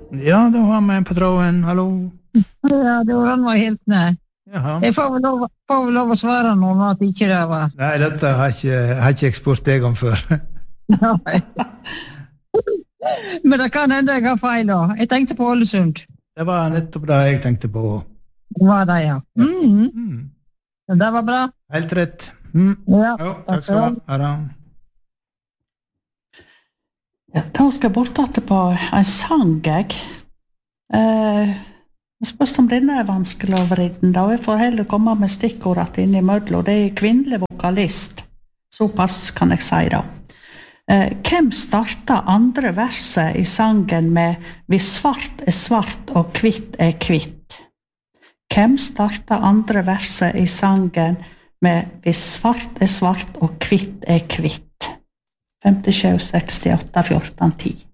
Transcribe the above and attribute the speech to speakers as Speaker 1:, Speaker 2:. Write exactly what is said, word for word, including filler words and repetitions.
Speaker 1: Ja, da har vi en på tråden. Hallo.
Speaker 2: Ja, det var han var helt nær.
Speaker 1: Jaha.
Speaker 2: Jeg får vel lov, får vel lov å svare nå, nå at ikke det var.
Speaker 1: Nei, dette har ikke, har ikke jeg spurt deg om før.
Speaker 2: Nei. Men det kan hende jeg har feil da. Jeg tenkte på Ålesund.
Speaker 1: Det var nettopp det jeg tenkte på.
Speaker 2: Det var det, ja. Mm.
Speaker 1: Mm.
Speaker 2: Det var bra.
Speaker 1: Helt rett. Mm.
Speaker 2: Ja,
Speaker 1: Jo, takk skal du ha. Ha det.
Speaker 3: Ja, da skal jeg bortatte på en sang, jeg. Eh, jeg spørs om denne er vanskelig å vriden, da. Jeg får heller komme med stikkordet inn i mødlo. Det er kvinnelig vokalist. Såpass kan jeg si da. Eh, hvem startet andre verset i sangen med «Hvis svart er svart og kvitt er kvitt»? Hvem startet andre verset i sangen med «Hvis svart er svart og kvitt er kvitt»? femtisju sekstiåtte fjorten ti